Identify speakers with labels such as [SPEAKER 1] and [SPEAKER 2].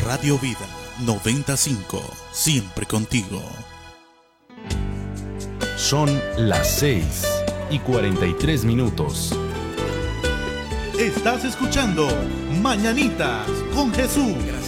[SPEAKER 1] Radio Vida 95, siempre contigo.
[SPEAKER 2] Son las 6:43.
[SPEAKER 1] Estás escuchando Mañanitas con Jesús.